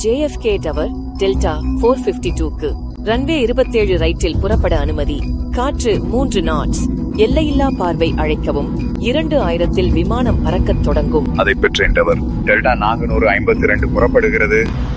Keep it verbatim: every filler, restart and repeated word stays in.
J F K tower delta four fifty டூக்கு runway இருபத்தேழு ரைட்டில் புறப்பட அனுமதி. காற்று மூன்று நாட்ஸ். எல்லையில்லா பார்வை அழைக்கவும். இரண்டு ஆயிரத்தில் விமானம் பறக்கத் தொடங்கும். அதை பெற்றேன் டவர். டெல்டா நான்கு ஐம்பத்தி இரண்டு புறப்படுகிறது.